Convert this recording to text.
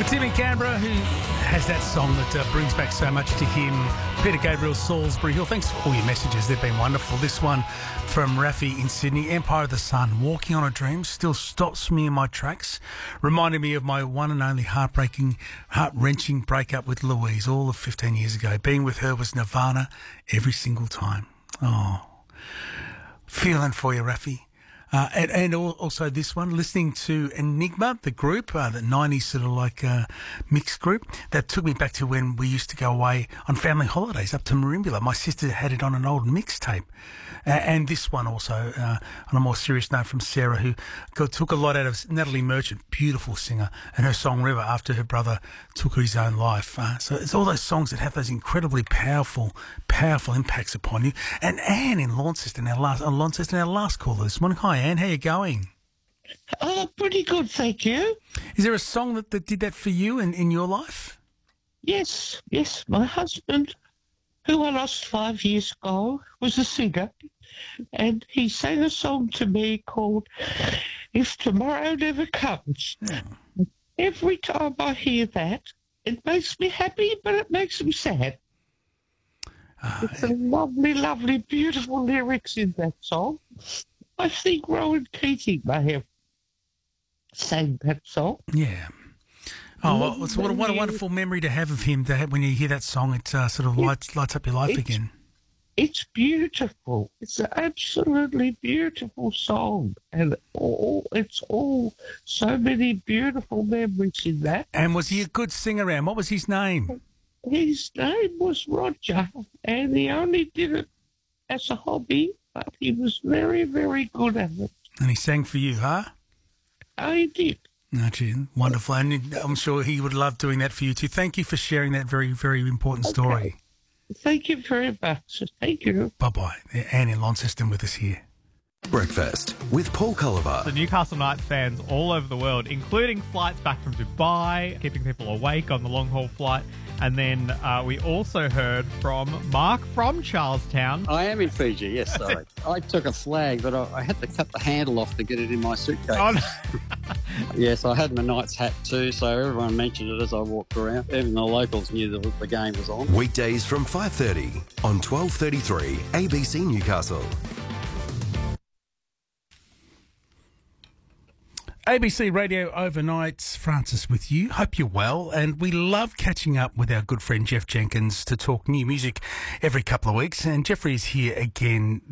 Tim in Canberra, who has that song that brings back so much to him. Peter Gabriel, Salisbury Hill. Thanks for all your messages. They've been wonderful. This one from Rafi in Sydney. Empire of the Sun. Walking on a Dream still stops me in my tracks. Reminded me of my one and only heart-wrenching breakup with Louise all of 15 years ago. Being with her was nirvana every single time. Oh, feeling for you, Rafi. And also this one, listening to Enigma, the group, the 90s sort of like mixed group, that took me back to when we used to go away on family holidays up to Merimbula. My sister had it on an old mixtape. And this one also, on a more serious note, from Sarah, who took a lot out of Natalie Merchant, beautiful singer, and her song River after her brother took his own life. So it's all those songs that have those incredibly powerful impacts upon you. And Anne in Launceston, our last caller this morning. Hi, Anne, how you going? Oh, pretty good, thank you. Is there a song that did that for you in your life? Yes. My husband, who I lost 5 years ago, was a singer, and he sang a song to me called If Tomorrow Never Comes. Yeah. Every time I hear that, it makes me happy, but it makes me sad. It's a lovely, lovely, beautiful lyrics in that song. I think Rowan Keating may have sang that song. Yeah. Oh, well, it's what a wonderful memory to have of him. When you hear that song, it sort of lights up your life again. It's beautiful. It's an absolutely beautiful song, and it's all so many beautiful memories in that. And was he a good singer, Anne? What was his name? His name was Roger, and he only did it as a hobby, but he was very, very good at it. And he sang for you, huh? I did. Oh, gee, wonderful. And I'm sure he would love doing that for you too. Thank you for sharing that very, very important story. Thank you very much. Thank you. Bye-bye. Anne in Launceston with us here. Breakfast with Paul Culliver. The Newcastle Knights fans all over the world, including flights back from Dubai, keeping people awake on the long-haul flight. And then we also heard from Mark from Charlestown. I am in Fiji, yes, sorry. I took a flag, but I had to cut the handle off to get it in my suitcase. Oh, no. Yes, I had my Knights hat too, so everyone mentioned it as I walked around. Even the locals knew that the game was on. Weekdays from 5:30 on 12:33 ABC Newcastle. ABC Radio Overnights, Francis with you. Hope you're well. And we love catching up with our good friend Jeff Jenkins to talk new music every couple of weeks. And Jeffrey is here again